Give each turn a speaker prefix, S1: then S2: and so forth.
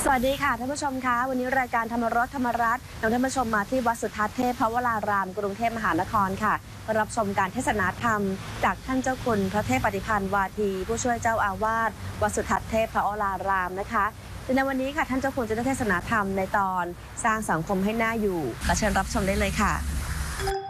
S1: สวัสดีค่ะท่านผู้ชมคะวันนี้รายการธรรมรสธรรมรัตน์นำท่านผู้ชมมาที่วัดสุทัศน์เทพวรารามกรุงเทพมหานครค่ะรับชมการเทศนาธรรมจากท่านเจ้าคุณพระเทพปฏิพันธ์วาทีผู้ช่วยเจ้าอาวาสวัดสุทัศน์เทพวรารามนะคะในวันนี้ค่ะท่านเจ้าคุณจะได้เทศนาธรรมในตอนสร้างสังคมให้น่าอยู่ขอเชิญรับชมได้เลยค่ะ